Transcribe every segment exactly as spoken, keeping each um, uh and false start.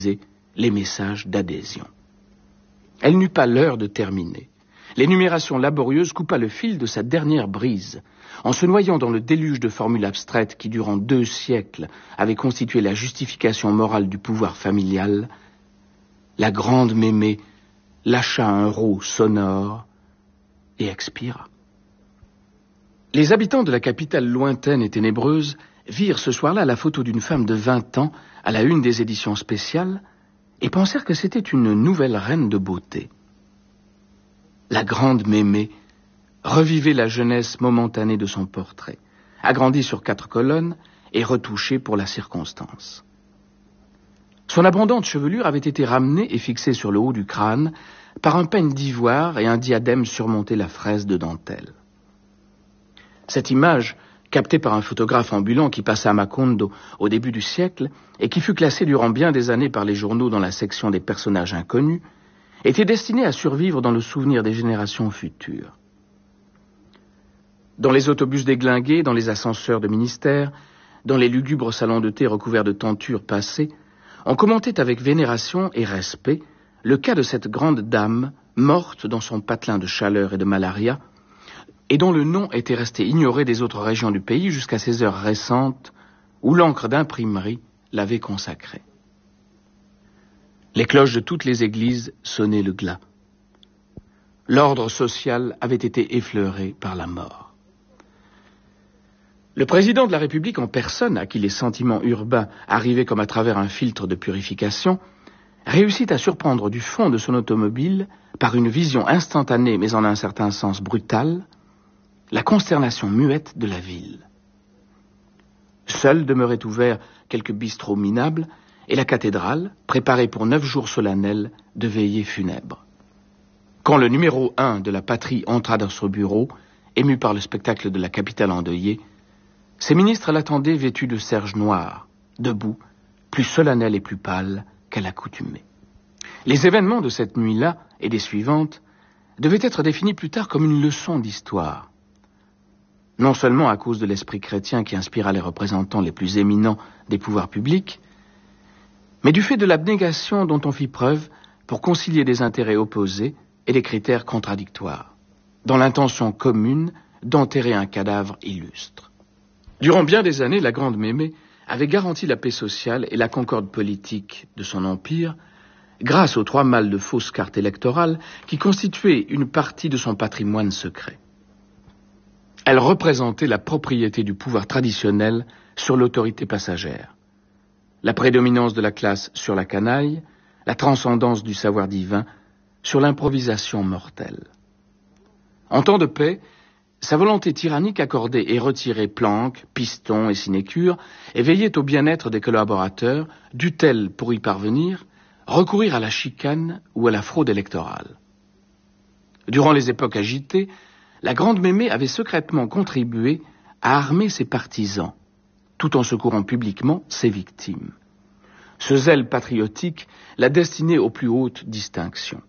les messages d'adhésion. Elle n'eut pas l'heure de terminer. L'énumération laborieuse coupa le fil de sa dernière brise. En se noyant dans le déluge de formules abstraites qui, durant deux siècles, avaient constitué la justification morale du pouvoir familial, la grande Mémé lâcha un rot sonore et expira. Les habitants de la capitale lointaine et ténébreuse virent ce soir-là la photo d'une femme de vingt ans à la une des éditions spéciales et pensèrent que c'était une nouvelle reine de beauté. La grande Mémé revivait la jeunesse momentanée de son portrait, agrandie sur quatre colonnes et retouchée pour la circonstance. Son abondante chevelure avait été ramenée et fixée sur le haut du crâne par un peigne d'ivoire et un diadème surmontait la fraise de dentelle. Cette image, captée par un photographe ambulant qui passa à Macondo au début du siècle et qui fut classée durant bien des années par les journaux dans la section des personnages inconnus, était destinée à survivre dans le souvenir des générations futures. Dans les autobus déglingués, dans les ascenseurs de ministères, dans les lugubres salons de thé recouverts de tentures passées, on commentait avec vénération et respect le cas de cette grande dame morte dans son patelin de chaleur et de malaria, et dont le nom était resté ignoré des autres régions du pays jusqu'à ces heures récentes où l'encre d'imprimerie l'avait consacré. Les cloches de toutes les églises sonnaient le glas. L'ordre social avait été effleuré par la mort. Le président de la République en personne, à qui les sentiments urbains arrivaient comme à travers un filtre de purification, réussit à surprendre du fond de son automobile, par une vision instantanée mais en un certain sens brutale, la consternation muette de la ville. Seuls demeuraient ouverts quelques bistrots minables et la cathédrale, préparée pour neuf jours solennels de veillées funèbres. Quand le numéro un de la patrie entra dans son bureau, ému par le spectacle de la capitale endeuillée, ses ministres l'attendaient vêtus de serge noir, debout, plus solennel et plus pâle qu'à l'accoutumée. Les événements de cette nuit-là et des suivantes devaient être définis plus tard comme une leçon d'histoire. Non seulement à cause de l'esprit chrétien qui inspira les représentants les plus éminents des pouvoirs publics, mais du fait de l'abnégation dont on fit preuve pour concilier des intérêts opposés et des critères contradictoires, dans l'intention commune d'enterrer un cadavre illustre. Durant bien des années, la grande Mémé avait garanti la paix sociale et la concorde politique de son empire grâce aux trois malles de fausses cartes électorales qui constituaient une partie de son patrimoine secret. Elle représentait la propriété du pouvoir traditionnel sur l'autorité passagère, la prédominance de la classe sur la canaille, la transcendance du savoir divin sur l'improvisation mortelle. En temps de paix, sa volonté tyrannique accordait et retirait planques, pistons et sinécures et veillait au bien-être des collaborateurs, dut-elle, pour y parvenir, recourir à la chicane ou à la fraude électorale. Durant les époques agitées, la grande Mémé avait secrètement contribué à armer ses partisans, tout en secourant publiquement ses victimes. Ce zèle patriotique l'a destinée aux plus hautes distinctions.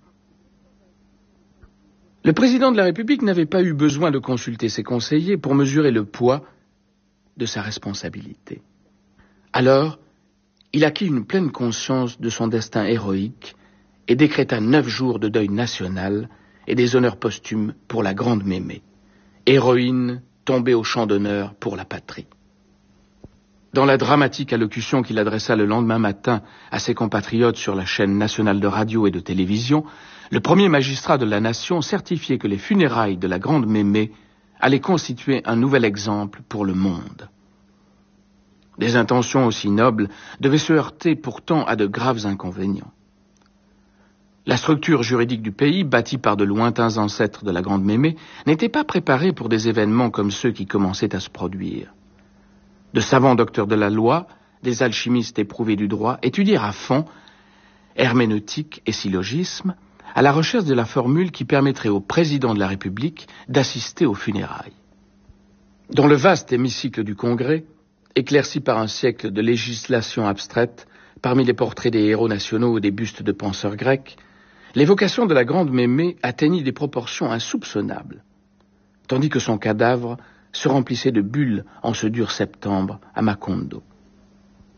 Le président de la République n'avait pas eu besoin de consulter ses conseillers pour mesurer le poids de sa responsabilité. Alors, il acquit une pleine conscience de son destin héroïque et décréta neuf jours de deuil national et des honneurs posthumes pour la grande Mémé, héroïne tombée au champ d'honneur pour la patrie. Dans la dramatique allocution qu'il adressa le lendemain matin à ses compatriotes sur la chaîne nationale de radio et de télévision, le premier magistrat de la nation certifiait que les funérailles de la grande Mémé allaient constituer un nouvel exemple pour le monde. Des intentions aussi nobles devaient se heurter pourtant à de graves inconvénients. La structure juridique du pays, bâtie par de lointains ancêtres de la grande Mémé, n'était pas préparée pour des événements comme ceux qui commençaient à se produire. De savants docteurs de la loi, des alchimistes éprouvés du droit, étudièrent à fond herméneutique et syllogisme, à la recherche de la formule qui permettrait au président de la République d'assister aux funérailles. Dans le vaste hémicycle du Congrès, éclairci par un siècle de législation abstraite, parmi les portraits des héros nationaux ou des bustes de penseurs grecs, l'évocation de la grande Mémé atteignit des proportions insoupçonnables, tandis que son cadavre se remplissait de bulles en ce dur septembre à Macondo.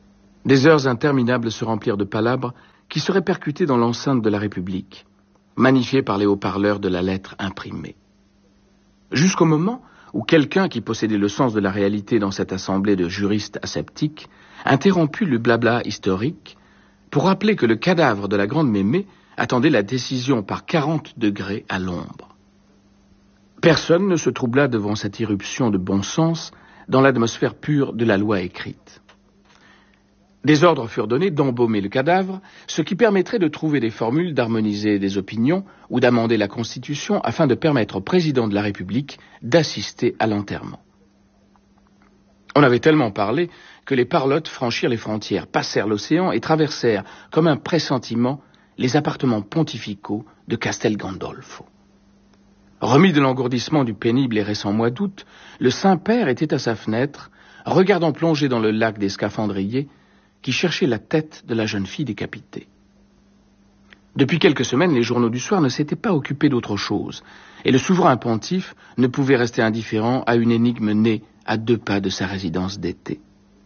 Des heures interminables se remplirent de palabres qui se répercutaient dans l'enceinte de la République, magnifiées par les haut-parleurs de la lettre imprimée. Jusqu'au moment où quelqu'un qui possédait le sens de la réalité dans cette assemblée de juristes aseptiques interrompit le blabla historique pour rappeler que le cadavre de la grande Mémé attendait la décision par quarante degrés à l'ombre. Personne ne se troubla devant cette irruption de bon sens dans l'atmosphère pure de la loi écrite. Des ordres furent donnés d'embaumer le cadavre, ce qui permettrait de trouver des formules d'harmoniser des opinions ou d'amender la Constitution afin de permettre au président de la République d'assister à l'enterrement. On avait tellement parlé que les parlottes franchirent les frontières, passèrent l'océan et traversèrent, comme un pressentiment, les appartements pontificaux de Castel Gandolfo. Remis de l'engourdissement du pénible et récent mois d'août, le Saint-Père était à sa fenêtre, regardant plonger dans le lac des scaphandriers, qui cherchait la tête de la jeune fille décapitée. Depuis quelques semaines, les journaux du soir ne s'étaient pas occupés d'autre chose, et le souverain pontife ne pouvait rester indifférent à une énigme née à deux pas de sa résidence d'été.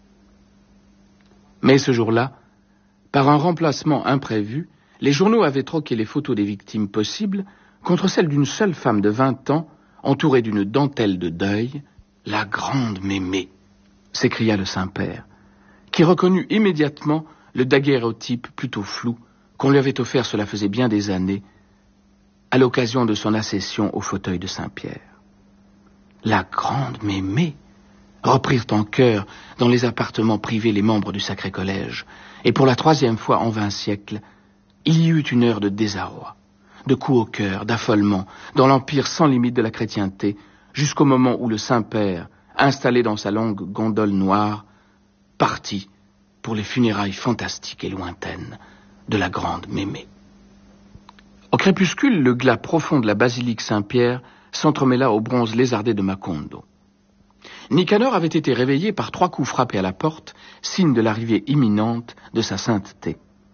Mais ce jour-là, par un remplacement imprévu, les journaux avaient troqué les photos des victimes possibles contre celles d'une seule femme de vingt ans, entourée d'une dentelle de deuil, « La grande Mémé », s'écria le Saint-Père, qui reconnut immédiatement le daguerréotype plutôt flou qu'on lui avait offert, cela faisait bien des années, à l'occasion de son accession au fauteuil de Saint-Pierre. La grande Mémé, reprirent en chœur dans les appartements privés les membres du Sacré Collège, et pour la troisième fois en vingt siècles, il y eut une heure de désarroi, de coups au cœur, d'affolement, dans l'empire sans limite de la chrétienté, jusqu'au moment où le Saint-Père, installé dans sa longue gondole noire, partit pour les funérailles fantastiques et lointaines de la grande Mémé. Au crépuscule, le glas profond de la basilique Saint-Pierre s'entremêla au bronze lézardé de Macondo. Nicanor avait été réveillé par trois coups frappés à la porte, signe de l'arrivée imminente de sa sainteté.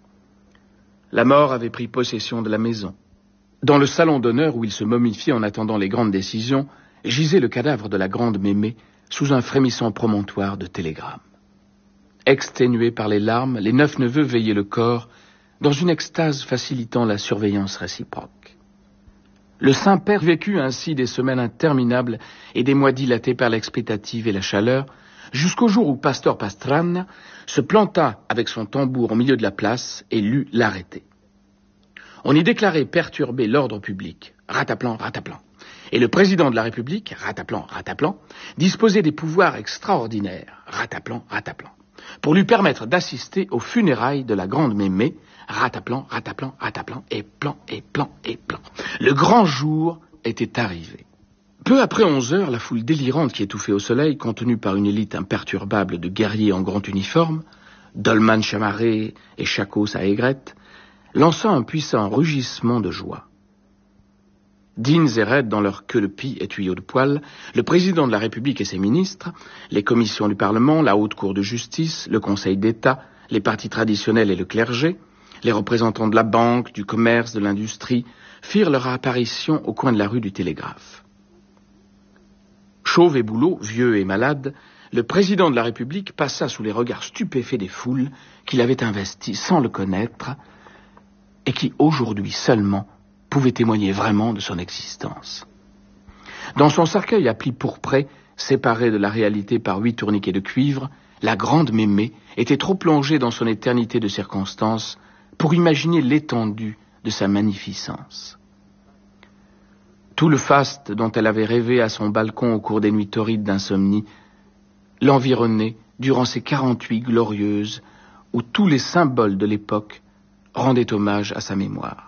La mort avait pris possession de la maison. Dans le salon d'honneur où il se momifiait en attendant les grandes décisions, gisait le cadavre de la grande Mémé sous un frémissant promontoire de télégrammes. Exténués par les larmes, les neuf neveux veillaient le corps dans une extase facilitant la surveillance réciproque. Le Saint-Père vécut ainsi des semaines interminables et des mois dilatés par l'expectative et la chaleur, jusqu'au jour où Pastor Pastrana se planta avec son tambour au milieu de la place et lut l'arrêté. On y déclarait perturber l'ordre public, rataplan, rataplan, et le président de la République, rataplan, rataplan, disposait des pouvoirs extraordinaires, rataplan, rataplan, pour lui permettre d'assister aux funérailles de la grande Mémé, rataplan, rataplan, rataplan, et plan, et plan, et plan. Le grand jour était arrivé. Peu après onze heures, la foule délirante qui étouffait au soleil, contenue par une élite imperturbable de guerriers en grand uniforme, dolman chamarrés et chacos à aigrette, lança un puissant rugissement de joie. Dignes et raides dans leurs queues de pie et tuyaux de poêle, le président de la République et ses ministres, les commissions du Parlement, la Haute Cour de justice, le Conseil d'État, les partis traditionnels et le clergé, les représentants de la banque, du commerce, de l'industrie, firent leur apparition au coin de la rue du Télégraphe. Chauve et boulot, vieux et malade, le président de la République passa sous les regards stupéfaits des foules qu'il avait investies sans le connaître et qui, aujourd'hui seulement, pouvaient témoigner vraiment de son existence. Dans son cercueil à plis pourprés, séparé de la réalité par huit tourniquets de cuivre, la grande Mémé était trop plongée dans son éternité de circonstances pour imaginer l'étendue de sa magnificence. Tout le faste dont elle avait rêvé à son balcon au cours des nuits torrides d'insomnie l'environnait durant ces quarante-huit glorieuses où tous les symboles de l'époque rendaient hommage à sa mémoire.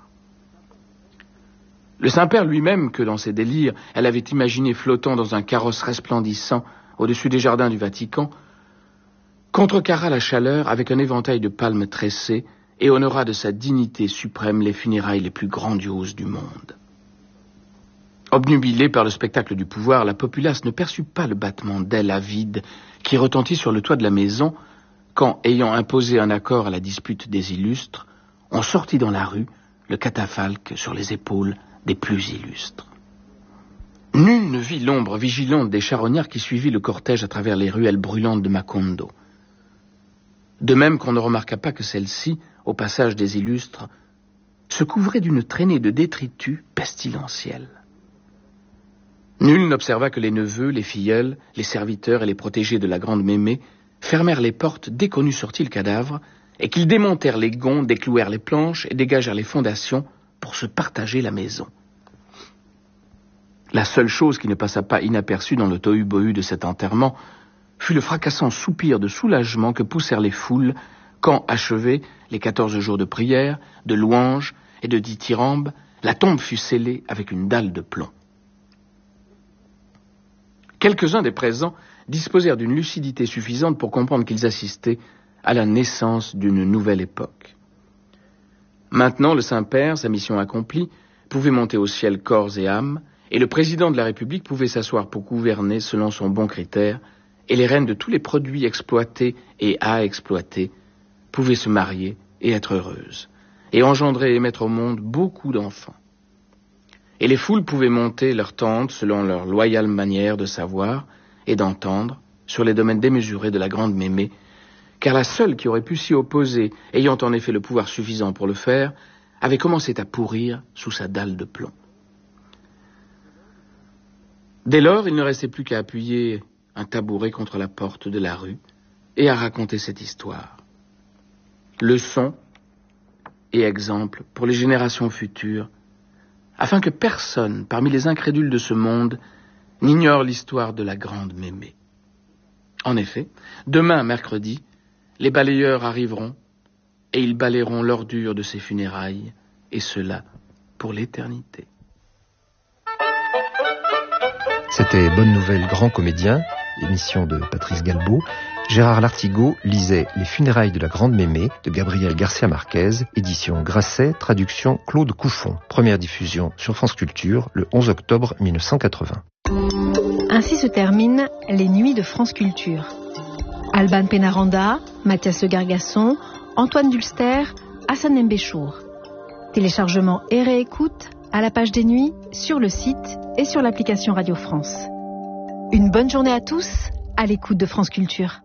Le Saint-Père lui-même, que dans ses délires, elle avait imaginé flottant dans un carrosse resplendissant au-dessus des jardins du Vatican, contrecarra la chaleur avec un éventail de palmes tressées et honora de sa dignité suprême les funérailles les plus grandioses du monde. Obnubilée par le spectacle du pouvoir, la populace ne perçut pas le battement d'ailes avides qui retentit sur le toit de la maison quand, ayant imposé un accord à la dispute des illustres, on sortit dans la rue, le catafalque sur les épaules des plus illustres. Nul ne vit l'ombre vigilante des charognards qui suivit le cortège à travers les ruelles brûlantes de Macondo. De même qu'on ne remarqua pas que celle-ci, au passage des illustres, se couvrait d'une traînée de détritus pestilentiels. Nul n'observa que les neveux, les filleuls, les serviteurs et les protégés de la grande Mémé fermèrent les portes dès qu'on eut sorti le cadavre et qu'ils démontèrent les gonds, déclouèrent les planches et dégagèrent les fondations pour se partager la maison. La seule chose qui ne passa pas inaperçue dans le tohu-bohu de cet enterrement fut le fracassant soupir de soulagement que poussèrent les foules quand, achevés les quatorze jours de prière, de louanges et de dithyrambes, la tombe fut scellée avec une dalle de plomb. Quelques-uns des présents disposèrent d'une lucidité suffisante pour comprendre qu'ils assistaient à la naissance d'une nouvelle époque. Maintenant, le Saint-Père, sa mission accomplie, pouvait monter au ciel corps et âme, et le président de la République pouvait s'asseoir pour gouverner selon son bon critère, et les reines de tous les produits exploités et à exploiter pouvaient se marier et être heureuses, et engendrer et mettre au monde beaucoup d'enfants. Et les foules pouvaient monter leur tente selon leur loyale manière de savoir et d'entendre sur les domaines démesurés de la grande Mémé, car la seule qui aurait pu s'y opposer, ayant en effet le pouvoir suffisant pour le faire, avait commencé à pourrir sous sa dalle de plomb. Dès lors, il ne restait plus qu'à appuyer un tabouret contre la porte de la rue et à raconter cette histoire. Leçon et exemple pour les générations futures, afin que personne, parmi les incrédules de ce monde, n'ignore l'histoire de la grande Mémé. En effet, demain, mercredi, les balayeurs arriveront et ils balayeront l'ordure de ses funérailles, et cela pour l'éternité. C'était Bonne Nouvelle Grand Comédien, émission de Patrice Galbaud. Gérard Lartigot lisait Les funérailles de la grande Mémé de Gabriel Garcia Marquez, édition Grasset, traduction Claude Couffon. Première diffusion sur France Culture le onze octobre mille neuf cent quatre-vingts. Ainsi se terminent les Nuits de France Culture. Alban Pénaranda, Mathias Le Gargasson, Antoine Dulster, Hassan Mbéchour. Téléchargement et réécoute à la page des Nuits, sur le site et sur l'application Radio France. Une bonne journée à tous, à l'écoute de France Culture.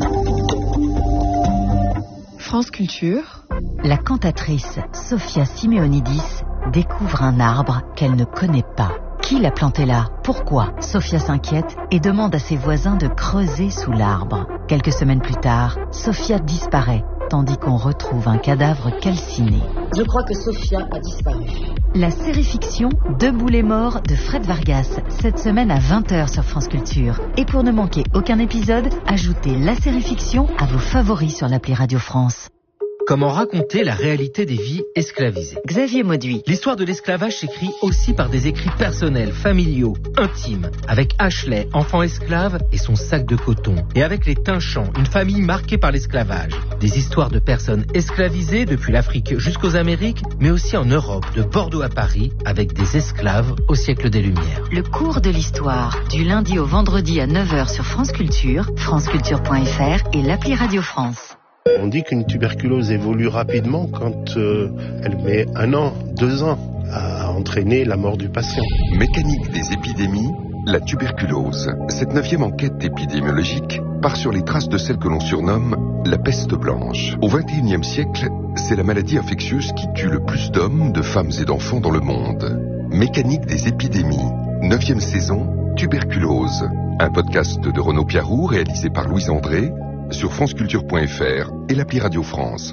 France Culture. La cantatrice Sophia Simeonidis découvre un arbre qu'elle ne connaît pas. Qui l'a planté là? Pourquoi? Sophia s'inquiète et demande à ses voisins de creuser sous l'arbre. Quelques semaines plus tard, Sophia disparaît, tandis qu'on retrouve un cadavre calciné. Je crois que Sophia a disparu. La série-fiction Debout les morts de Fred Vargas, cette semaine à vingt heures sur France Culture. Et pour ne manquer aucun épisode, ajoutez la série-fiction à vos favoris sur l'appli Radio France. Comment raconter la réalité des vies esclavisées? Xavier Mauduit. L'histoire de l'esclavage s'écrit aussi par des écrits personnels, familiaux, intimes, avec Ashley, enfant esclave, et son sac de coton, et avec les Tinchans, une famille marquée par l'esclavage. Des histoires de personnes esclavisées depuis l'Afrique jusqu'aux Amériques, mais aussi en Europe, de Bordeaux à Paris, avec des esclaves au siècle des Lumières. Le cours de l'histoire, du lundi au vendredi à neuf heures sur France Culture, franceculture point f r et l'appli Radio France. On dit qu'une tuberculose évolue rapidement quand euh, elle met un an, deux ans à entraîner la mort du patient. Mécanique des épidémies, la tuberculose. Cette neuvième enquête épidémiologique part sur les traces de celle que l'on surnomme la peste blanche. Au vingt et unième siècle, c'est la maladie infectieuse qui tue le plus d'hommes, de femmes et d'enfants dans le monde. Mécanique des épidémies, neuvième saison, tuberculose. Un podcast de Renaud Piarou réalisé par Louise André, sur franceculture point f r et l'appli Radio France.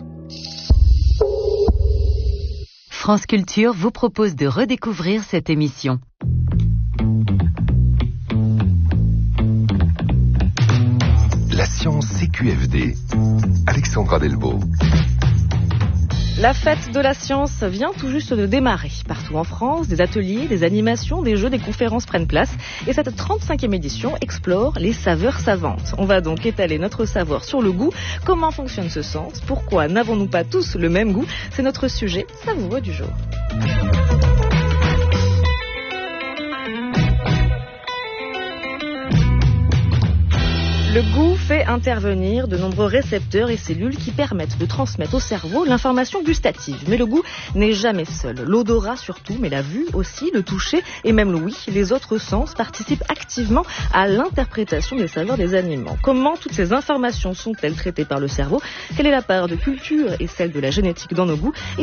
France Culture vous propose de redécouvrir cette émission. La science C Q F D. Alexandra Delvaux. La fête de la science vient tout juste de démarrer. Partout en France, des ateliers, des animations, des jeux, des conférences prennent place. Et cette trente-cinquième édition explore les saveurs savantes. On va donc étaler notre savoir sur le goût. Comment fonctionne ce sens? Pourquoi n'avons-nous pas tous le même goût? C'est notre sujet savoureux du jour. Le goût fait intervenir de nombreux récepteurs et cellules qui permettent de transmettre au cerveau l'information gustative. Mais le goût n'est jamais seul. L'odorat surtout, mais la vue aussi, le toucher et même l'ouïe, les autres sens participent activement à l'interprétation des saveurs des aliments. Comment toutes ces informations sont-elles traitées par le cerveau? Quelle est la part de culture et celle de la génétique dans nos goûts?